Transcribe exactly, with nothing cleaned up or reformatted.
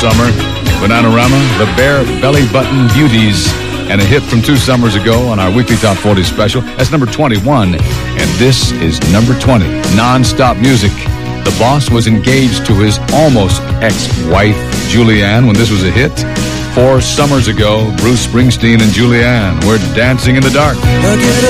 summer. Bananarama, the Bare Belly Button Beauties, and a hit from two summers ago on our weekly Top forty special. That's number twenty-one, and this is number twenty, Non-Stop Music. The boss was engaged to his almost ex-wife, Julianne, when this was a hit. Four summers ago, Bruce Springsteen and Julianne were dancing in the dark. Look at